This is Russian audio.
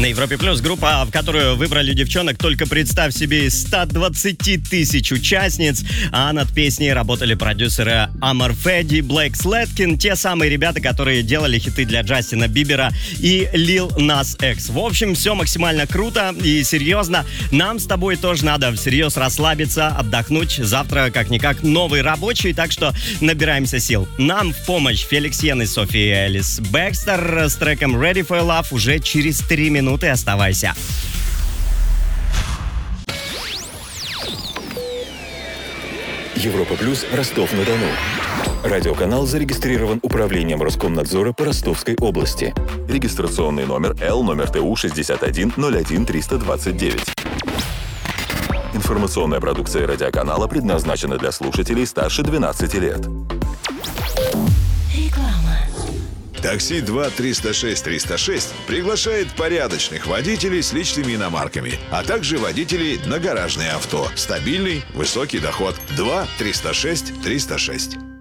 На Европе Плюс группа, в которую выбрали девчонок, только представь себе, из 120 тысяч участниц. А над песней работали продюсеры Амар Феди, Блейк Слэткин, те самые ребята, которые делали хиты для Джастина Бибера и Лил Нас Экс. В общем, все максимально круто и серьезно. Нам с тобой тоже надо всерьез расслабиться, отдохнуть. Завтра, как-никак, новый рабочий, так что набираемся сил. Нам в помощь Феликс Йен и София Элис Бэкстер с треком Ready for Love уже через 3 минуты. Оставайся. Европа Плюс, Ростов-на-Дону. Радиоканал зарегистрирован Управлением Роскомнадзора по Ростовской области. Регистрационный номер Л, номер ТУ 6101329. Информационная продукция радиоканала предназначена для слушателей старше 12 лет. Такси 2-306-306 приглашает порядочных водителей с личными иномарками, а также водителей на гаражные авто. Стабильный, высокий доход. 2-306-306.